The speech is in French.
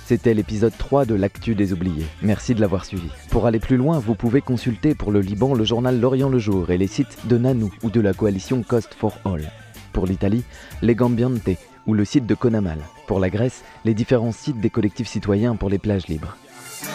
C'était l'épisode 3 de l'Actu des oubliés. Merci de l'avoir suivi. Pour aller plus loin, vous pouvez consulter pour le Liban le journal L'Orient le Jour et les sites de Nanou ou de la coalition Cost for All. Pour l'Italie, Legambiente ou le site de Conamal. Pour la Grèce, les différents sites des collectifs citoyens pour les plages libres.